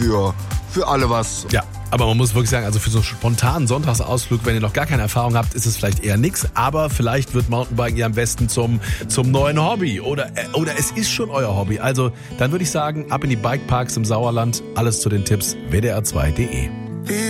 für alle was. Ja, aber man muss wirklich sagen, also für so einen spontanen Sonntagsausflug, wenn ihr noch gar keine Erfahrung habt, ist es vielleicht eher nix. Aber vielleicht wird Mountainbiken ja am besten zum neuen Hobby. Oder es ist schon euer Hobby. Also dann würde ich sagen, ab in die Bikeparks im Sauerland. Alles zu den Tipps wdr2.de.